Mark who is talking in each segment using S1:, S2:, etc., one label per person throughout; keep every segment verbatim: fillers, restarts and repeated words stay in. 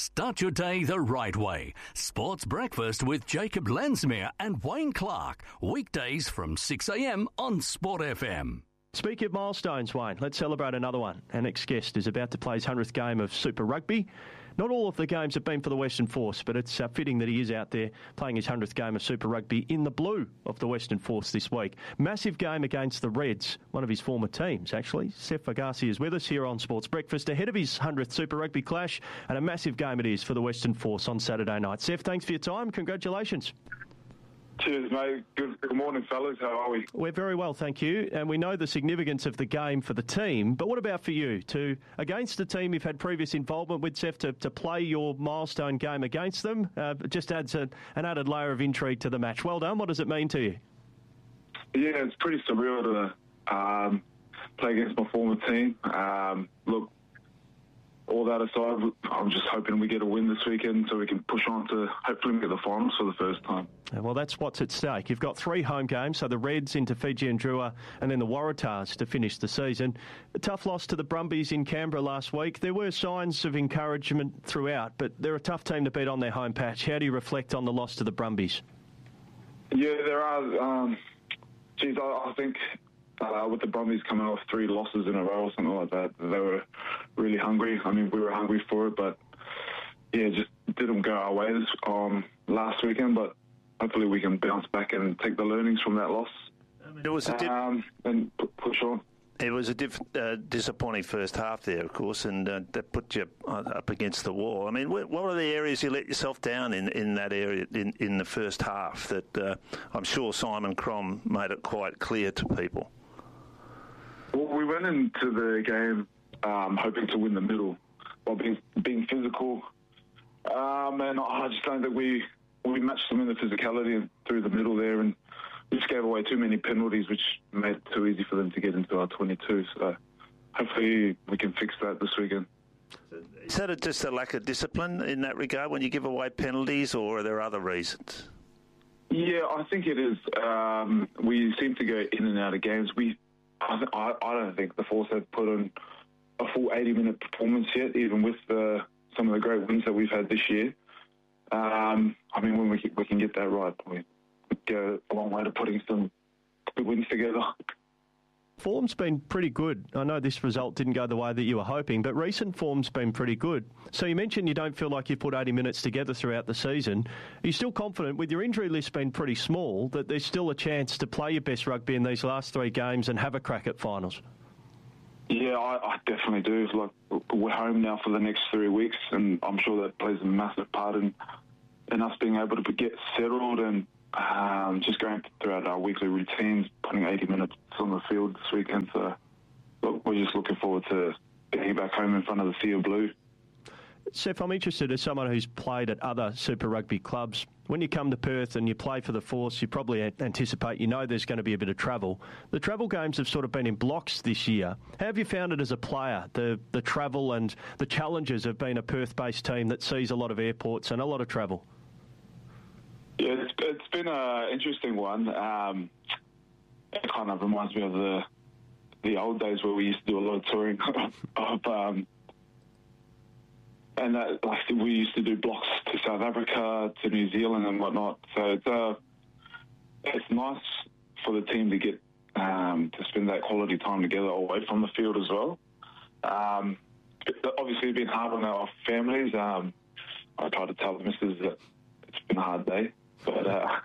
S1: Start your day the right way. Sports Breakfast with Jacob Lensmere and Wayne Clark. Weekdays from six a.m. on Sport F M.
S2: Speaking of milestones, Wayne, let's celebrate another one. Our next guest is about to play his hundredth game of Super Rugby. Not all of the games have been for the Western Force, but it's uh, fitting that he is out there playing his hundredth game of Super Rugby in the blue of the Western Force this week. Massive game against the Reds, one of his former teams, actually. Sef Fagasi is with us here on Sports Breakfast ahead of his hundredth Super Rugby clash, and a massive game it is for the Western Force on Saturday night. Sef, thanks for your time. Congratulations.
S3: Cheers, mate. Good, good morning, fellas. How are we?
S2: We're very well, thank you. And we know the significance of the game for the team. But what about for you? To against the team you've had previous involvement with, Sef, to, to play your milestone game against them, uh, just adds a, an added layer of intrigue to the match. Well done. What does it mean to you?
S3: Yeah, it's pretty surreal to um, play against my former team. Um, look, all that aside, I'm just hoping we get a win this weekend so we can push on to hopefully get the finals for the first time.
S2: Well, that's what's at stake. You've got three home games, so the Reds into Fiji and Drua, and then the Waratahs to finish the season. A tough loss to the Brumbies in Canberra last week. There were signs of encouragement throughout, but they're a tough team to beat on their home patch. How do you reflect on the loss to the Brumbies?
S3: Yeah, there are. Um, geez, I, I think uh, with the Brumbies coming off three losses in a row or something like that, they were really hungry. I mean, we were hungry for it, but yeah, just didn't go our way this um, last weekend, but hopefully we can bounce back and take the learnings from that loss.
S4: I mean, it was a dip-
S3: um, and p- push on.
S4: It was a diff- uh, disappointing first half there, of course, and uh, that put you up against the wall. I mean, what are the areas you let yourself down in, in that area in, in the first half that uh, I'm sure Simon Crom made it quite clear to people?
S3: Well, we went into the game um, hoping to win the middle while being, being physical. Um, and I just don't think we, we matched them in the physicality and through the middle there, and we just gave away too many penalties, which made it too easy for them to get into our twenty-two. So hopefully we can fix that this weekend.
S4: Is that a, just a lack of discipline in that regard when you give away penalties, or are there other reasons?
S3: Yeah, I think it is. Um, we seem to go in and out of games. We, I, th- I, I don't think the Force have put on a full eighty-minute performance yet, even with the, some of the great wins that we've had this year. Um, I mean, when we can, we can get that right, we go a long way to putting some good wins together.
S2: Form's been pretty good. I know this result didn't go the way that you were hoping, but recent form's been pretty good. So you mentioned you don't feel like you've put eighty minutes together throughout the season. Are you still confident, with your injury list being pretty small, that there's still a chance to play your best rugby in these last three games and have a crack at finals?
S3: Yeah, I, I definitely do. Like, we're home now for the next three weeks, and I'm sure that plays a massive part in, in us being able to get settled and um, just going throughout our weekly routines, putting eighty minutes on the field this weekend. So, look, we're just looking forward to getting back home in front of the sea of blue.
S2: Sef, I'm interested as someone who's played at other Super Rugby clubs. When you come to Perth and you play for the Force, you probably anticipate, you know there's going to be a bit of travel. The travel games have sort of been in blocks this year. How have you found it as a player, the, the travel and the challenges of being a Perth-based team that sees a lot of airports and a lot of travel?
S3: Yeah, it's, it's been an interesting one. Um, it kind of reminds me of the the old days where we used to do a lot of touring of... Um, And that, like we used to do blocks to South Africa, to New Zealand, and whatnot. So it's uh, it's nice for the team to get um, to spend that quality time together away from the field as well. Um, it, obviously, it's been hard on our families. Um, I try to tell the missus that it's been a hard day, but uh,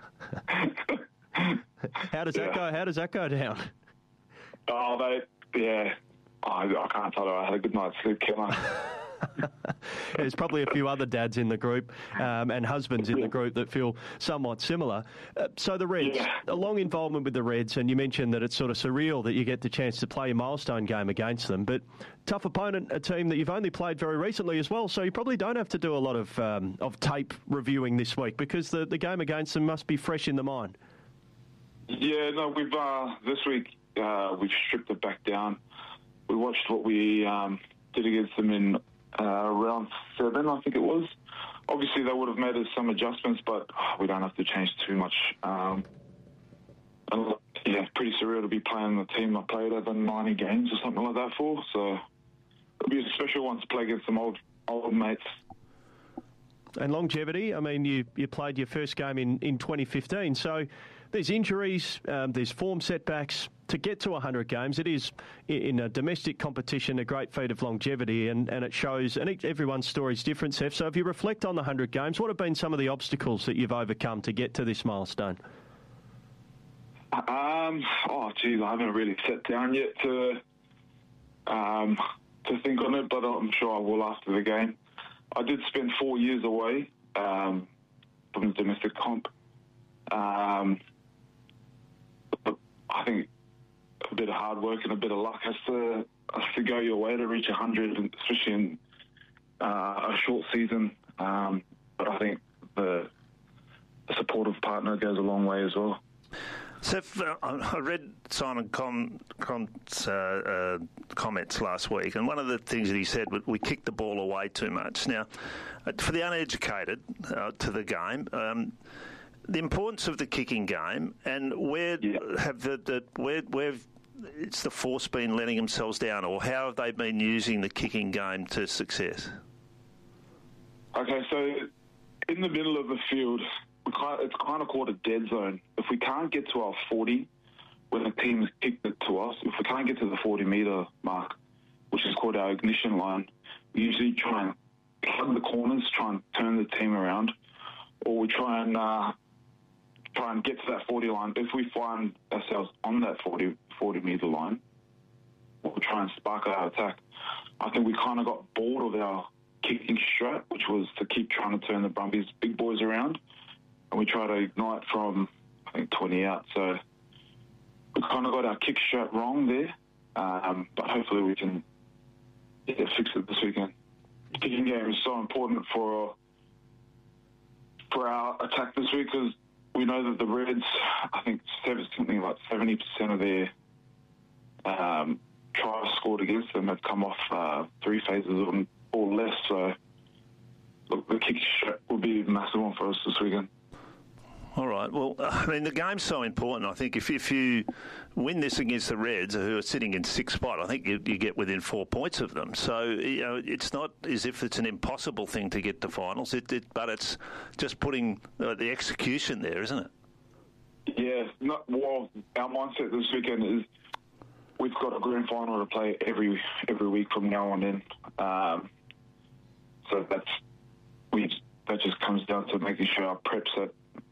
S2: how does that yeah. go? How does that go down?
S3: Oh, they yeah. I, I can't tell her I had a good night's sleep, can I?
S2: There's probably a few other dads in the group um, and husbands in the group that feel somewhat similar. Uh, so the Reds, yeah. a long involvement with the Reds, and you mentioned that it's sort of surreal that you get the chance to play a milestone game against them, but tough opponent, a team that you've only played very recently as well, so you probably don't have to do a lot of um, of tape reviewing this week because the, the game against them must be fresh in the mind.
S3: Yeah, no, we've uh, this week uh, we've stripped it back down. We watched what we um, did against them in Uh, round seven, I think it was. Obviously, they would have made us some adjustments, but oh, we don't have to change too much. Um, and, yeah, it's pretty surreal to be playing the team I played over ninety games or something like that for. So it'll be a special one to play against some old old mates.
S2: And longevity, I mean, you, you played your first game in, in twenty fifteen, so there's injuries, um, there's form setbacks. To get to one hundred games, it is, in a domestic competition, a great feat of longevity, and, and it shows, and everyone's story is different, Seth. So if you reflect on the one hundred games, what have been some of the obstacles that you've overcome to get to this milestone?
S3: Um, oh, geez, I haven't really sat down yet to um, to think on it, but I'm sure I will after the game. I did spend four years away um, from the domestic comp. Um, but I think a bit of hard work and a bit of luck has to has to go your way to reach one hundred, especially in uh, a short season. Um, but I think the, the supportive partner goes a long way as well.
S4: Seth, uh, I read Simon Com, Com's uh, uh, comments last week, and one of the things that he said was we kicked the ball away too much. Now, uh, for the uneducated uh, to the game, um, the importance of the kicking game, and where yeah. have the, the where where it's the force been letting themselves down, or how have they been using the kicking game to success?
S3: Okay, so in the middle of the field, we kind of, it's kind of called a dead zone. If we can't get to our forty when the team's kicked it to us, if we can't get to the forty metre mark, which is called our ignition line, we usually try and plug the corners, try and turn the team around, or we try and uh, try and get to that forty line. If we find ourselves on that forty, forty metre line, we'll try and spark our attack. I think we kind of got bored of our kicking strat, which was to keep trying to turn the Brumbies big boys around, and we try to ignite from, I think, twenty out. So we kind of got our kick strat wrong there, um, but hopefully we can yeah, fix it this weekend. The kicking game is so important for for our attack this week because we know that the Reds, I think something like seventy percent of their um, tries scored against them have come off uh, three phases or, or less. So look, the kick shot will be a massive one for us this weekend.
S4: All right. Well, I mean, the game's so important. I think if, if you win this against the Reds, who are sitting in sixth spot, I think you, you get within four points of them. So, you know, it's not as if it's an impossible thing to get to finals, it, it, but it's just putting uh, the execution there, isn't it?
S3: Yeah. Not, well, our mindset this weekend is we've got a grand final to play every every week from now on in. Um, so that's we that just comes down to making sure our preps at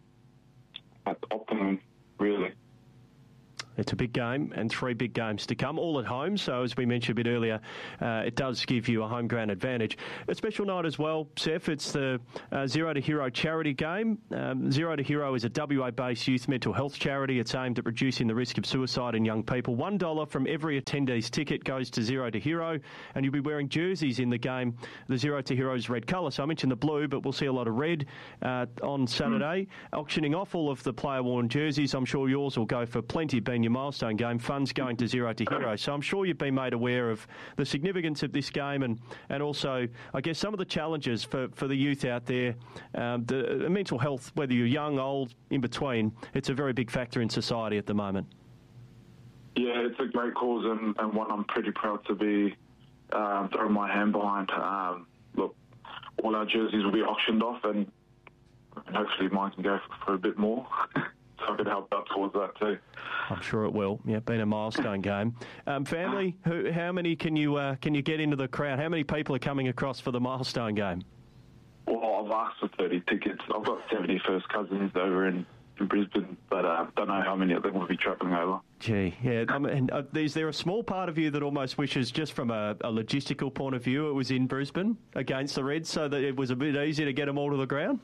S3: at optimum, really.
S2: It's a big game and three big games to come, all at home. So, as we mentioned a bit earlier, uh, it does give you a home ground advantage. A special night as well, Seth. It's the uh, Zero to Hero charity game. Um, Zero to Hero is a W A-based youth mental health charity. It's aimed at reducing the risk of suicide in young people. One dollar from every attendee's ticket goes to Zero to Hero, and you'll be wearing jerseys in the game. The Zero to Hero's red colour. So I mentioned the blue, but we'll see a lot of red uh, on Saturday. Mm. Auctioning off all of the player-worn jerseys. I'm sure yours will go for plenty, being your milestone game. Funds going to Zero to Hero. So I'm sure you've been made aware of the significance of this game and, and also, I guess, some of the challenges for, for the youth out there. Um, the, the mental health, whether you're young, old, in between, it's a very big factor in society at the moment.
S3: Yeah, it's a great cause and, and one I'm pretty proud to be uh, throwing my hand behind. Um, look, all our jerseys will be auctioned off and, and hopefully mine can go for, for a bit more. So I can help out towards that too.
S2: I'm sure it will. Yeah, been a milestone game. Um, family, who, how many can you uh, can you get into the crowd? How many people are coming across for the milestone game?
S3: Well, I've asked for thirty tickets. I've got seventy first cousins over in, in Brisbane, but I uh, don't know how many of them will be travelling over.
S2: Gee, yeah. I mean, uh, is there a small part of you that almost wishes, just from a, a logistical point of view, it was in Brisbane against the Reds so that it was a bit easier to get them all to the ground?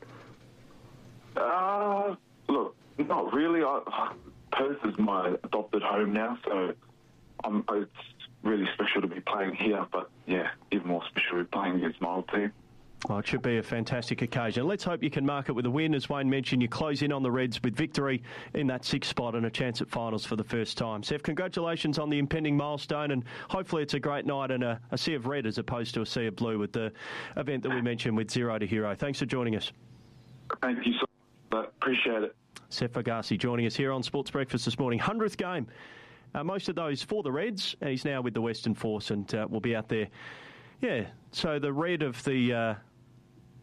S3: Uh, look. Not really. I, Perth is my adopted home now, so I'm, it's really special to be playing here. But, yeah, even more special to be playing against my old team.
S2: Well, it should be a fantastic occasion. Let's hope you can mark it with a win. As Wayne mentioned, you close in on the Reds with victory in that sixth spot and a chance at finals for the first time. Seth, congratulations on the impending milestone, and hopefully it's a great night and a, a sea of red as opposed to a sea of blue with the event that we mentioned with Zero to Hero. Thanks for joining us.
S3: Thank you so much. Appreciate it.
S2: Seth Agassi joining us here on Sports Breakfast this morning. hundredth game. Uh, most of those for the Reds, and he's now with the Western Force and uh, will be out there. Yeah, so the red of the uh,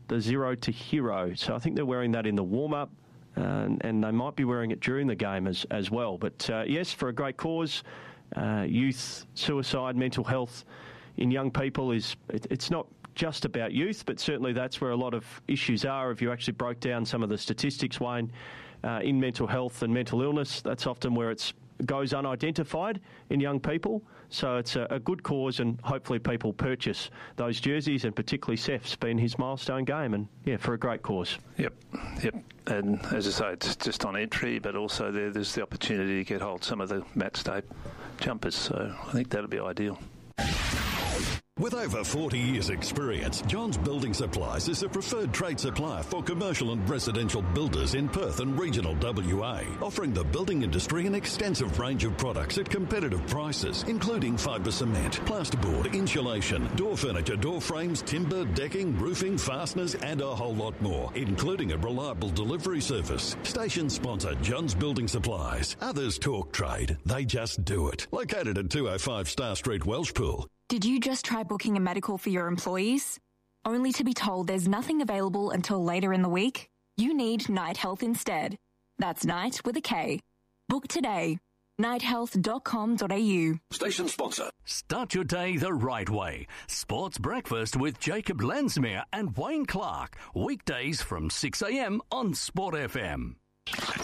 S2: the Zero to Hero. So I think they're wearing that in the warm-up, uh, and, and they might be wearing it during the game as, as well. But, uh, yes, for a great cause, uh, youth, suicide, mental health in young people is it, it's not just about youth, but certainly that's where a lot of issues are. If you actually broke down some of the statistics, Wayne, uh, in mental health and mental illness, that's often where it goes unidentified in young people. So it's a, a good cause, and hopefully people purchase those jerseys, and particularly Seth's been his milestone game, and yeah, for a great cause.
S4: Yep, yep. And as I say, it's just on entry, but also there, there's the opportunity to get hold of some of the match day jumpers. So I think that'll be ideal.
S5: With over forty years' experience, Johns Building Supplies is a preferred trade supplier for commercial and residential builders in Perth and regional W A, offering the building industry an extensive range of products at competitive prices, including fibre cement, plasterboard, insulation, door furniture, door frames, timber, decking, roofing, fasteners, and a whole lot more, including a reliable delivery service. Station sponsor Johns Building Supplies. Others talk trade, they just do it. Located at two oh five Star Street, Welshpool.
S6: Did you just try booking a medical for your employees, only to be told there's nothing available until later in the week? You need Night Health instead. That's Night with a K. Book today. night health dot com dot a u.
S5: Station sponsor.
S1: Start your day the right way. Sports Breakfast with Jacob Lensmere and Wayne Clark. Weekdays from six a.m. on Sport F M.